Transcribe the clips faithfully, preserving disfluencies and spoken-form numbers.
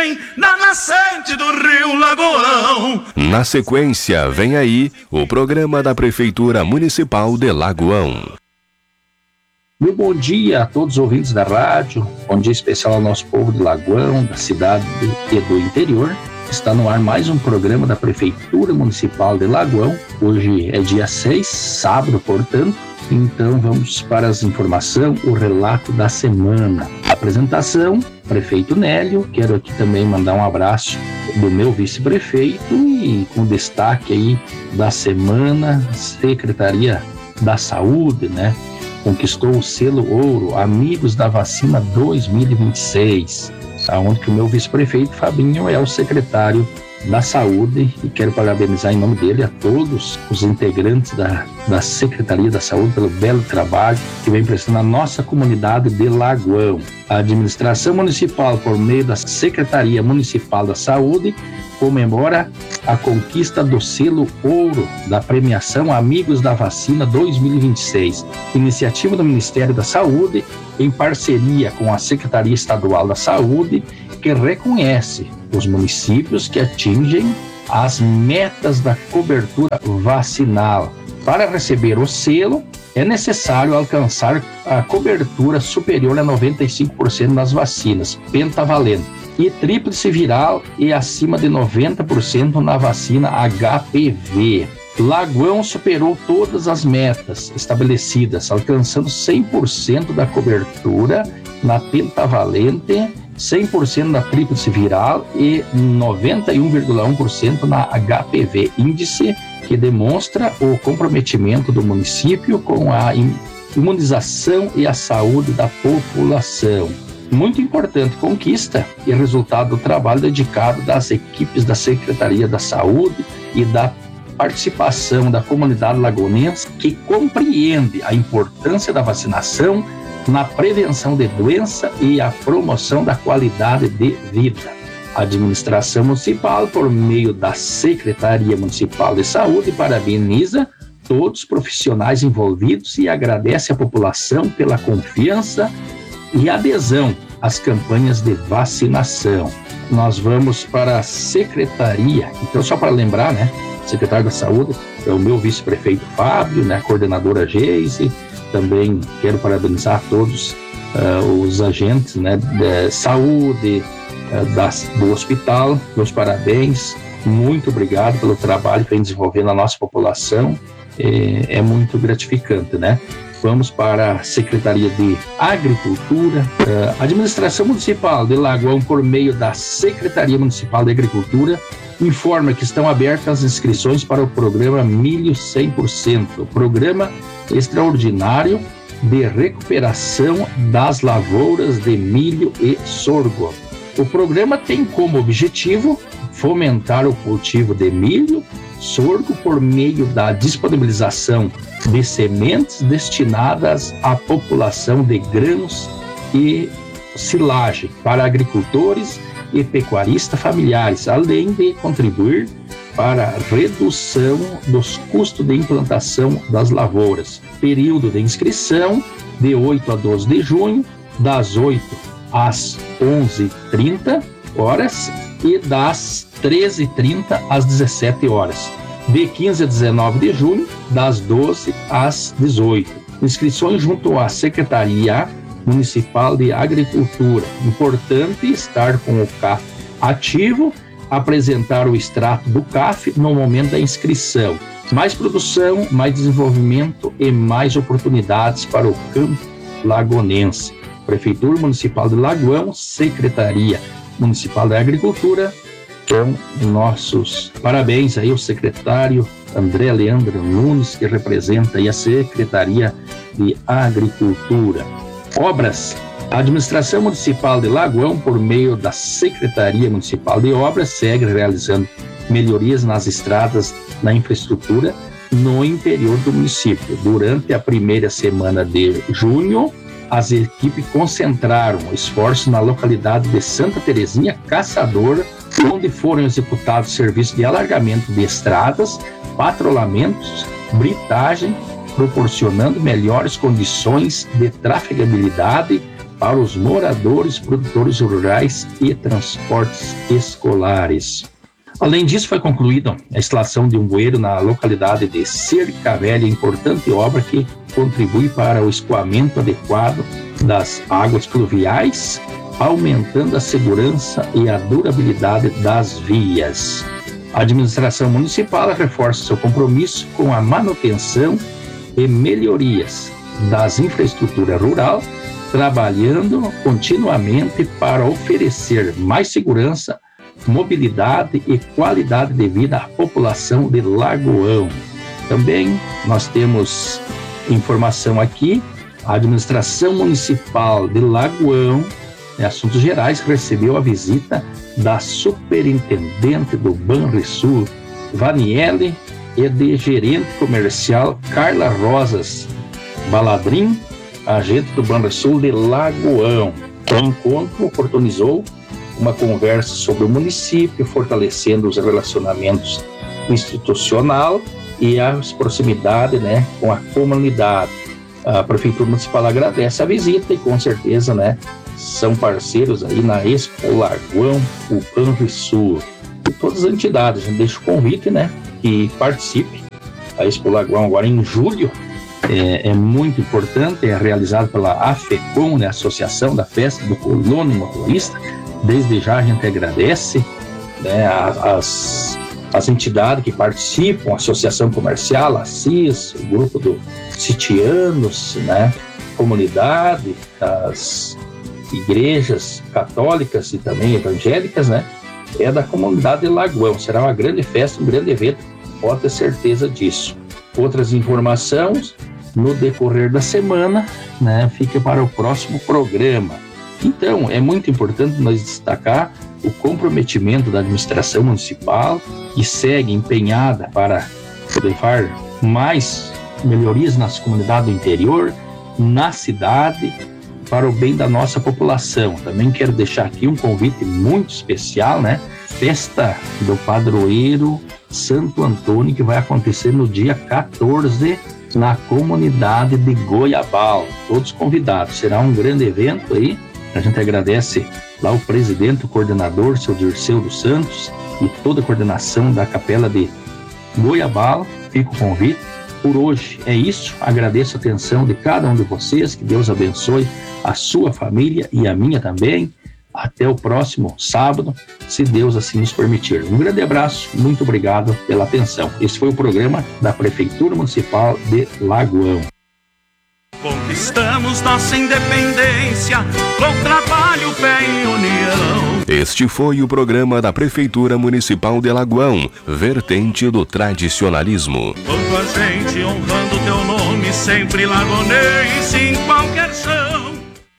vem da nascente do rio Lagoão. Na sequência, vem aí o programa da Prefeitura Municipal de Lagoão. Meu bom dia a todos os ouvintes da rádio, bom dia especial ao nosso povo de Lagoão, da cidade e do interior. Está no ar mais um programa da Prefeitura Municipal de Lagoão. Hoje é dia seis, sábado, portanto. Então vamos para as informações, o relato da semana. Apresentação, prefeito Nélio. Quero aqui também mandar um abraço do meu vice-prefeito e com destaque aí da semana, Secretaria da Saúde, né? Conquistou o selo ouro, Amigos da Vacina dois mil e vinte e seis, onde que o meu vice-prefeito Fabinho é o secretário da Saúde, e quero parabenizar em nome dele a todos os integrantes da, da Secretaria da Saúde pelo belo trabalho que vem prestando à nossa comunidade de Lagoão. A administração municipal, por meio da Secretaria Municipal da Saúde, comemora a conquista do selo ouro da premiação Amigos da Vacina dois mil e vinte e seis, iniciativa do Ministério da Saúde, em parceria com a Secretaria Estadual da Saúde, que reconhece os municípios que atingem as metas da cobertura vacinal. Para receber o selo, é necessário alcançar a cobertura superior a noventa e cinco por cento nas vacinas pentavalente e tríplice viral e acima de noventa por cento na vacina H P V. Lagoão superou todas as metas estabelecidas, alcançando cem por cento da cobertura na pentavalente, cem por cento na tríplice viral e noventa e um vírgula um por cento na H P V, índice que demonstra o comprometimento do município com a imunização e a saúde da população. Muito importante conquista e resultado do trabalho dedicado das equipes da Secretaria da Saúde e da participação da comunidade lagonense, que compreende a importância da vacinação na prevenção de doença e a promoção da qualidade de vida. A administração municipal, por meio da Secretaria Municipal de Saúde, parabeniza todos os profissionais envolvidos e agradece à população pela confiança e adesão às campanhas de vacinação. Nós vamos para a Secretaria, então só para lembrar, né? Secretário da Saúde é o meu vice-prefeito Fábio, né? A coordenadora Geise. Também quero parabenizar todos uh, os agentes, né, de saúde uh, das, do hospital. Meus parabéns, muito obrigado pelo trabalho que vem desenvolvendo a nossa população, é, é muito gratificante, né? Vamos para a Secretaria de Agricultura. Uh, a Administração Municipal de Lagoão, por meio da Secretaria Municipal de Agricultura, informa que estão abertas as inscrições para o programa Milho cem por cento, programa extraordinário de recuperação das lavouras de milho e sorgo. O programa tem como objetivo fomentar o cultivo de milho, sorgo por meio da disponibilização de sementes destinadas à população de grãos e silagem para agricultores e pecuaristas familiares, além de contribuir para a redução dos custos de implantação das lavouras. Período de inscrição de oito a doze de junho, das oito às onze e trinta horas e das treze e trinta às dezessete horas. De quinze a dezenove de junho, das doze às dezoito. Inscrições junto à Secretaria Municipal de Agricultura. Importante estar com o C A F ativo, apresentar o extrato do C A F no momento da inscrição. Mais produção, mais desenvolvimento e mais oportunidades para o campo lagonense. Prefeitura Municipal de Lagoão, Secretaria Municipal da Agricultura. Então, nossos parabéns aí ao secretário André Leandro Nunes, que representa aí a Secretaria de Agricultura. Obras. A Administração Municipal de Lagoão, por meio da Secretaria Municipal de Obras, segue realizando melhorias nas estradas, na infraestrutura no interior do município. Durante a primeira semana de junho, as equipes concentraram esforços na localidade de Santa Terezinha Caçador, onde foram executados serviços de alargamento de estradas, patrulhamentos, britagem, proporcionando melhores condições de trafegabilidade para os moradores, produtores rurais e transportes escolares. Além disso, foi concluída a instalação de um bueiro na localidade de Cerca Velha, importante obra que contribui para o escoamento adequado das águas pluviais, aumentando a segurança e a durabilidade das vias. A administração municipal reforça seu compromisso com a manutenção e melhorias das infraestruturas rural, trabalhando continuamente para oferecer mais segurança, mobilidade e qualidade de vida à população de Lagoão. Também nós temos informação aqui, a administração municipal de Lagoão, em Assuntos Gerais, recebeu a visita da superintendente do Banrisul, Vaniele, e de gerente comercial Carla Rosas Baladrim, agente do Banrisul de Lagoão. O encontro oportunizou uma conversa sobre o município, fortalecendo os relacionamentos institucional e as proximidades, né, com a comunidade. A Prefeitura Municipal agradece a visita e com certeza, né, são parceiros aí na Expo Lagoão, o Banrisul. E todas as entidades, a gente deixa o convite, né, que participe. A Expo Lagoão agora em julho é, é muito importante, é realizada pela AFECOM, né, Associação da Festa do Colono e Motorista. Desde já a gente agradece, né, as, as entidades que participam, a Associação Comercial, a C I S, o grupo do Sitianos, né, comunidade, as igrejas católicas e também evangélicas, né, é da comunidade de Lagoão. Será uma grande festa, um grande evento, pode ter certeza disso. Outras informações no decorrer da semana, né, fica para o próximo programa. Então, é muito importante nós destacar o comprometimento da administração municipal, que segue empenhada para levar mais melhorias nas comunidades do interior, na cidade, para o bem da nossa população. Também quero deixar aqui um convite muito especial, né? Festa do Padroeiro Santo Antônio, que vai acontecer no dia quatorze, na comunidade de Goiabal. Todos convidados. Será um grande evento aí. A gente agradece lá o presidente, o coordenador, seu Dirceu dos Santos, e toda a coordenação da Capela de Goiabal. Fica o convite. Por hoje é isso. Agradeço a atenção de cada um de vocês. Que Deus abençoe a sua família e a minha também. Até o próximo sábado, se Deus assim nos permitir. Um grande abraço. Muito obrigado pela atenção. Esse foi o programa da Prefeitura Municipal de Lagoão. Conquistamos nossa independência com trabalho, fé e união. Este foi o programa da Prefeitura Municipal de Lagoão, vertente do tradicionalismo. Quanto a gente honrando teu nome, sempre lagonês em qualquer chão.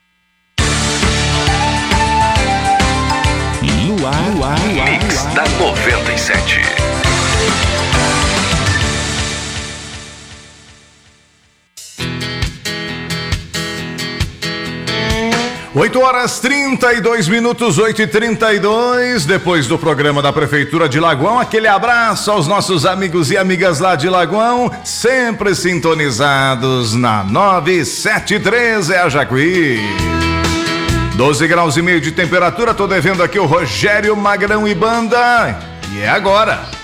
No ar, no ar, no ar, Mix da noventa e sete. oito horas trinta e dois minutos, oito e trinta e dois, depois do programa da Prefeitura de Lagoão, aquele abraço aos nossos amigos e amigas lá de Lagoão, sempre sintonizados na nove sete três, é a Jacuí. doze graus e meio de temperatura, tô devendo aqui o Rogério Magrão e Banda, e é agora.